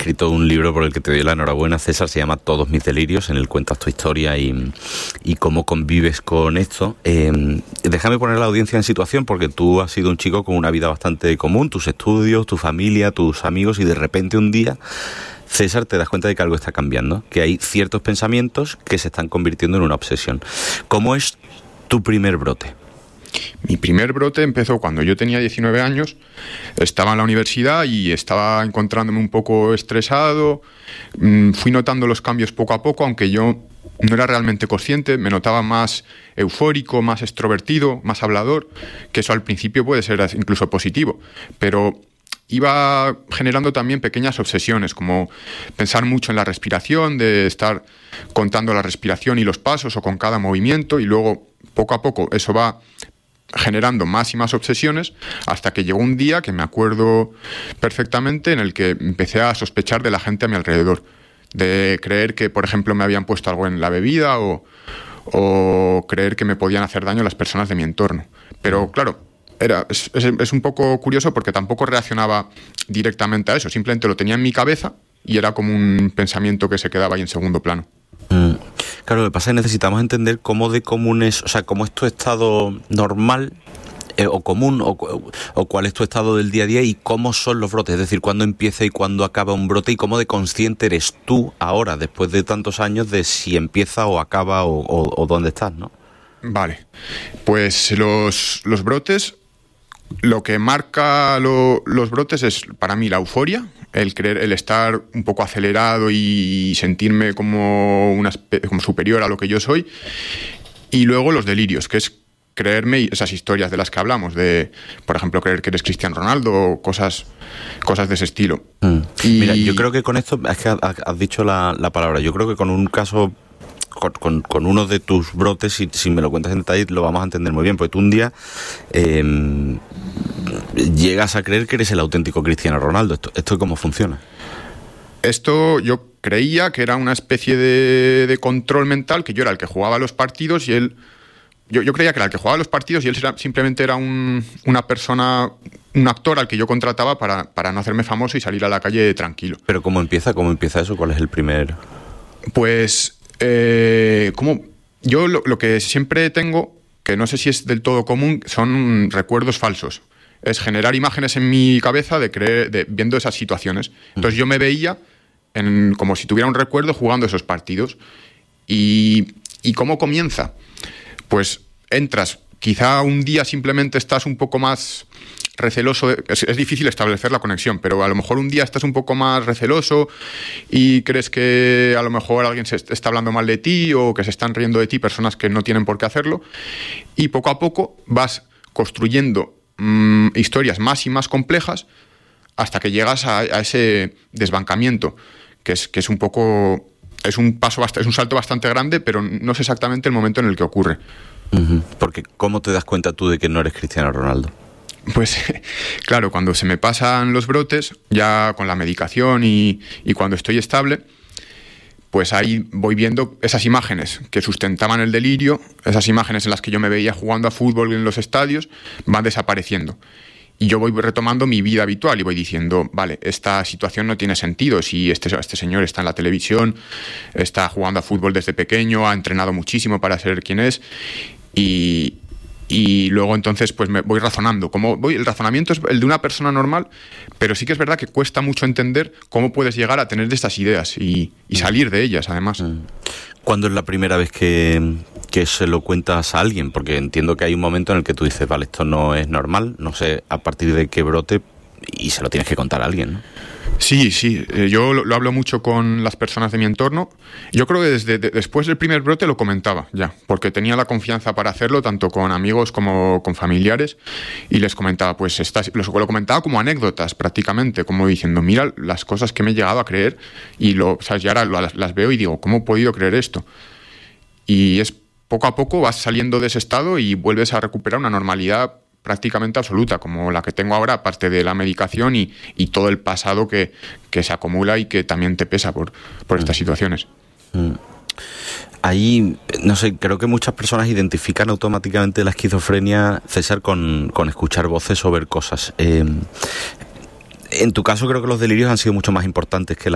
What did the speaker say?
escrito un libro por el que te doy la enhorabuena, César, se llama Todos mis delirios, en el cuentas tu historia y cómo convives con esto. Déjame poner a la audiencia en situación, porque tú has sido un chico con una vida bastante común, tus estudios, tu familia, tus amigos, y de repente un día, César, te das cuenta de que algo está cambiando, que hay ciertos pensamientos que se están convirtiendo en una obsesión. ¿Cómo es tu primer brote? Mi primer brote empezó cuando yo tenía 19 años, estaba en la universidad y estaba encontrándome un poco estresado. Fui notando los cambios poco a poco, aunque yo no era realmente consciente. Me notaba más eufórico, más extrovertido, más hablador, que eso al principio puede ser incluso positivo, pero iba generando también pequeñas obsesiones, como pensar mucho en la respiración, de estar contando la respiración y los pasos o con cada movimiento, y luego poco a poco eso va generando más y más obsesiones, hasta que llegó un día que me acuerdo perfectamente, en el que empecé a sospechar de la gente a mi alrededor, de creer que, por ejemplo, me habían puesto algo en la bebida o creer que me podían hacer daño las personas de mi entorno. Pero claro, es un poco curioso, porque tampoco reaccionaba directamente a eso, simplemente lo tenía en mi cabeza y era como un pensamiento que se quedaba ahí en segundo plano. Claro, lo que pasa es que necesitamos entender cómo de común es, o sea, cómo es tu estado normal o común, o cuál es tu estado del día a día, y cómo son los brotes, es decir, cuándo empieza y cuándo acaba un brote, y cómo de consciente eres tú ahora, después de tantos años, de si empieza o acaba o dónde estás, ¿no? Vale, pues los brotes, lo que marca los brotes es, para mí, la euforia, el estar un poco acelerado y sentirme como superior a lo que yo soy, y luego los delirios, que es creerme esas historias de las que hablamos, de, por ejemplo, creer que eres Cristiano Ronaldo o cosas de ese estilo. Mira, yo creo que con esto, es que has dicho la palabra, yo creo que con un caso, con uno de tus brotes, si me lo cuentas en detalle, lo vamos a entender muy bien, porque tú un día llegas a creer que eres el auténtico Cristiano Ronaldo. ¿Esto cómo funciona? Esto yo creía que era una especie de control mental, que yo era el que jugaba los partidos y él... Yo creía que era el que jugaba los partidos y él simplemente era una persona, un actor al que yo contrataba para no hacerme famoso y salir a la calle tranquilo. ¿Pero cómo empieza eso? ¿Cuál es el primer...? Pues, yo lo que siempre tengo, que no sé si es del todo común, son recuerdos falsos. Es generar imágenes en mi cabeza viendo esas situaciones. Entonces yo me veía como si tuviera un recuerdo jugando esos partidos. ¿Y cómo comienza? Pues entras, quizá un día simplemente estás un poco más receloso, es difícil establecer la conexión, pero a lo mejor un día estás un poco más receloso y crees que a lo mejor alguien se está hablando mal de ti o que se están riendo de ti personas que no tienen por qué hacerlo, y poco a poco vas construyendo historias más y más complejas hasta que llegas a ese desbancamiento, que es un poco... Es un salto bastante grande, pero no es exactamente el momento en el que ocurre. Porque ¿cómo te das cuenta tú de que no eres Cristiano Ronaldo? Pues claro, cuando se me pasan los brotes, ya con la medicación y cuando estoy estable, pues ahí voy viendo esas imágenes que sustentaban el delirio, esas imágenes en las que yo me veía jugando a fútbol en los estadios, van desapareciendo. Y yo voy retomando mi vida habitual y voy diciendo, vale, esta situación no tiene sentido. Si este señor está en la televisión, está jugando a fútbol desde pequeño, ha entrenado muchísimo para ser quien es, y luego entonces pues me voy razonando. El razonamiento es el de una persona normal, pero sí que es verdad que cuesta mucho entender cómo puedes llegar a tener estas ideas y salir de ellas, además. ¿Cuándo es la primera vez que se lo cuentas a alguien? Porque entiendo que hay un momento en el que tú dices, vale, esto no es normal, no sé a partir de qué brote, y se lo tienes que contar a alguien, ¿no? Sí, yo lo hablo mucho con las personas de mi entorno. Yo creo que después del primer brote lo comentaba ya, porque tenía la confianza para hacerlo, tanto con amigos como con familiares, y les comentaba, pues lo comentaba como anécdotas prácticamente, como diciendo, mira las cosas que me he llegado a creer, y ¿sabes? Y ahora las veo y digo, ¿cómo he podido creer esto? Y es poco a poco vas saliendo de ese estado y vuelves a recuperar una normalidad prácticamente absoluta, como la que tengo ahora, aparte de la medicación y todo el pasado que se acumula y que también te pesa por estas situaciones. Ahí, no sé, creo que muchas personas identifican automáticamente la esquizofrenia, César, con escuchar voces o ver cosas. En tu caso creo que los delirios han sido mucho más importantes que